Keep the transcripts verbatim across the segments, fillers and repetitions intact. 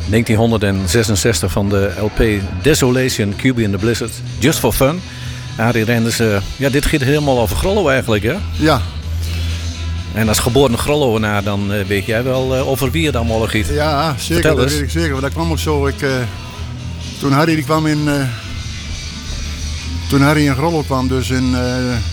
negentien zesenzestig van de L P Desolation, Q B and the Blizzard. Just for Fun. Arie Renders, uh, ja, dit gaat helemaal over Grollo eigenlijk, hè? Ja. En als geboren Grollowenaar, dan uh, weet jij wel uh, over wie het allemaal gaat. Ja, zeker. Vertel dat eens. Weet ik zeker. Want dat kwam ook zo. Ik, uh, toen Harry die kwam in... Uh, toen Harry in Grollo kwam, dus in... Uh,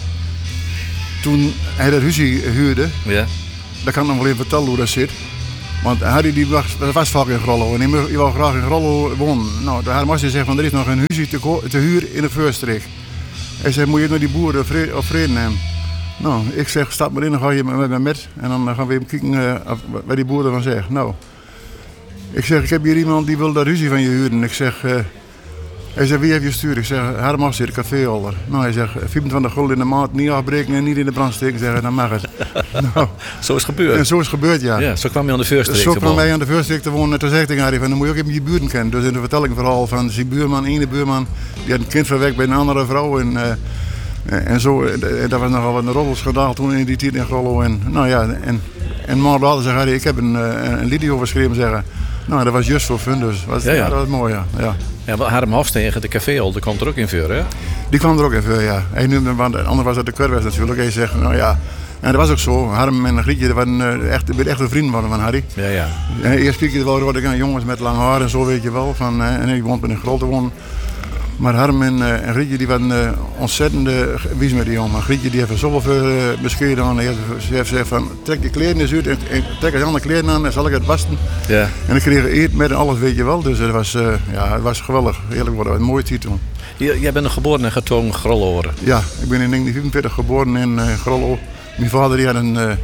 toen hij dat huisje huurde... Ja. Dat kan ik nog wel even vertellen hoe dat zit. Want Harry die was, was vaak in Grollo en hij wou graag in Grollo wonen. Nou, de Harmaster zegt van er is nog een huisje te, te huur in de Voorstreek. Hij zei, moet je naar die boeren op vrede nemen? Nou, ik zeg, stap maar in, dan ga je met me met. En dan gaan we even kijken uh, wat die boeren van zegt. Nou, ik zeg, ik heb hier iemand die wil dat huisje van je huren. Ik zeg, uh, hij zegt, wie heeft je gestuurd? Ik zeg, Harmaster, de caféholder. Nou, hij zegt, vierentwintig gulden in de maand, niet afbreken en niet in de brand steken. Zeg, dan mag het. Nou, zo is het gebeurd. En zo is het gebeurd, ja. Ja, zo kwam je aan de Voorstreek zo te wonen. Zo kwam wij aan de Voorstreek te wonen. En toen zei ik tegen Harry, van, dan moet je ook even je buurten kennen. Dus in de vertelling vooral van die buurman, ene buurman, die had een kind verwekt bij een andere vrouw. En, uh, en zo, en dat was nogal een roddelsgedaal toen in die tijd in Grollo. En nou ja, en, en maand later zei Harry, ik heb een, een liedje over geschreven, zeggen. Nou, dat was Just for Fun, dus was, ja, ja. dat was mooi, ja. ja. Ja, Harm Hofstegen, de caféholder, komt er ook in voor, hè? Die kwam er ook in voor, ja. Hij noemde, want de ander was uit de Kwerwes natuurlijk. Hij zegt, nou ja, en dat was ook zo. Harm en Grietje, dat waren echt, echt een vrienden van Harry. Ja, ja. En eerst keek je wel, wat ik jongens met lang haar en zo, weet je wel. Van, en ik woonde in Grote wonen. Maar Harm en, uh, en Grietje, die waren uh, ontzettende wies met die jongen. Grietje, die heeft zoveel voor uh, bescheiden aan. Ze heeft gezegd van, trek je kleren eens uit en, en trek eens andere kleren aan en zal ik het wassen. Ja. En dan kreeg je eten met en alles, weet je wel. Dus het was, uh, ja, het was geweldig. Eerlijk worden, een mooie titel. Jij bent geboren en getogen Grollo. Ja, ik ben in negentien vierenveertig geboren in uh, Grollo. Mijn vader die had een, uh,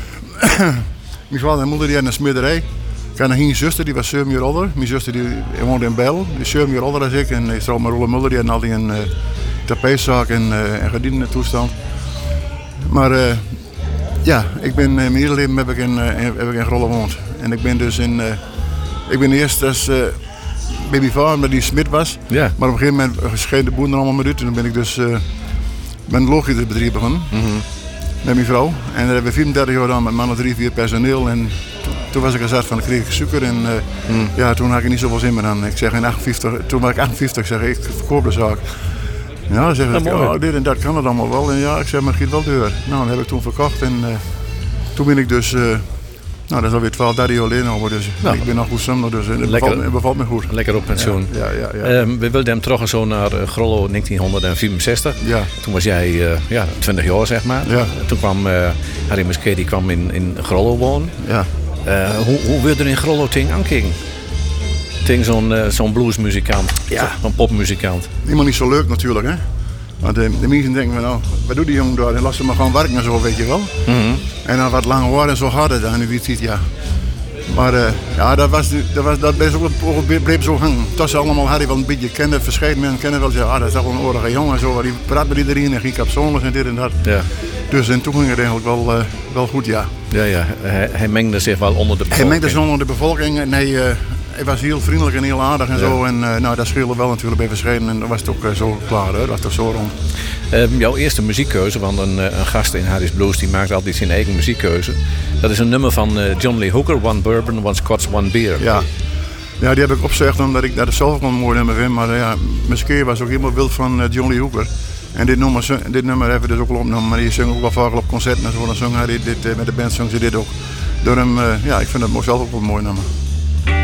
mijn vader en moeder die hadden een smederij. Ik had een zuster, die was zeven jaar ouder. Mijn zuster die woonde in Bijl, die is zeven jaar ouder dan ik. En ik trouw met Rolle Muller, die had altijd een uh, tapijtzaak en uh, een gardinen toestand. Maar uh, ja, ik ben, uh, mijn hele leven heb ik in, uh, heb ik in Grollo gewoond. En ik ben dus in, uh, ik ben eerst als uh, bij mijn vader, die smid was. Ja. Maar op een gegeven moment scheiden de boeren allemaal met uit. En toen ben ik dus uh, met een logischerbedrijf begonnen. Mm-hmm. Met mijn vrouw. En daar hebben we vierendertig jaar dan met mannen drie, vier personeel. En toen, toen was ik gezet van, dan kreeg ik suiker. En uh, mm. ja, toen had ik niet zoveel zin meer aan. Ik zeg in achtenvijftig, toen was ik achtenvijftig, zeg ik, ik verkoop de zaak. Ja, dan zeg ik, ja, oh, dit en dat kan het allemaal wel. En ja, ik zeg, maar het gaat wel deur. Nou, dat heb ik toen verkocht. En uh, toen ben ik dus, uh, nou, dat is alweer twaalf, dertien jaar geleden. Dus nou, ik ben nog goed zonder, dus het bevalt, het bevalt me goed. Lekker op pensioen. Ja, ja, ja, ja. Um, we wilden hem terug zo naar uh, Grollo negentien vierenzestig. Ja. Toen was jij uh, ja, twintig jaar, zeg maar. Ja. Toen kwam uh, Harry Musquet, die kwam in, in Grollo wonen. Ja. Uh, hoe, hoe wil je er in Grollo tegen aankijken? Tegen zo'n uh, zo'n bluesmuzikant, ja. zo'n popmuzikant. Helemaal niet zo leuk natuurlijk, hè. Want de, de mensen denken van, nou, wat doet die jongen daar? En laat ze maar gaan werken en zo, weet je wel. Mm-hmm. En dan wat langer worden en zo harder dan, wie ziet, ja. Maar uh, ja, dat, was, dat, was, dat bleef, ook, bleef zo hangen. Dat ze allemaal Harry wel een beetje kennen, verschillende mensen kennen wel. Zeggen, ah, dat is toch wel een oorlog jongen en zo. Die praat met iedereen en ging kapsoners en dit en dat. Ja. Dus en toen ging het eigenlijk wel, uh, wel goed, ja. Ja, ja. Hij, hij mengde zich wel onder de bevolking. Hij mengde zich onder de bevolking en hij, uh, hij was heel vriendelijk en heel aardig en ja. zo. En uh, nou, dat scheelde wel natuurlijk bij verschillende en dat was het ook uh, zo klaar, hè. Dat was toch zo rond. Um, jouw eerste muziekkeuze, want een, een gast in Harry's Blues die maakt altijd zijn eigen muziekkeuze. Dat is een nummer van uh, John Lee Hooker, One Bourbon, One Scotch, One Beer. Ja, ja die heb ik opgezegd omdat ik dat het zelf ook een mooi nummer vind. Maar uh, ja, Musquet was ook helemaal wild van uh, John Lee Hooker. En dit nummer, dit nummer hebben we dus ook al opgenomen, maar die zong ook wel vaak op concerten en zo. Dan zong hij dit, dit, met de band zong ze dit ook. Door hem, uh, ja, ik vind het zelf ook wel een mooi nummer.